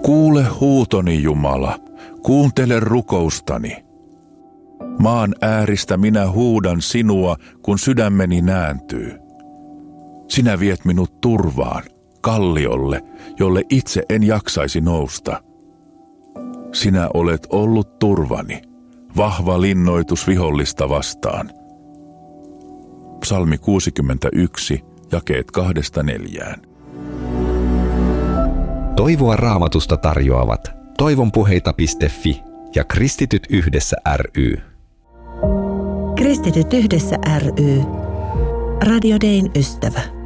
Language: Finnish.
Kuule huutoni, Jumala, kuuntele rukoustani. Maan ääristä minä huudan sinua, kun sydämeni nääntyy. Sinä viet minut turvaan, kalliolle, jolle itse en jaksaisi nousta. Sinä olet ollut turvani, vahva linnoitus vihollista vastaan. Psalmi 61, jakeet 2-4. Toivoa Raamatusta tarjoavat toivonpuheita.fi ja Kristityt yhdessä ry. Kristityt yhdessä ry. Radio Dayn ystävä.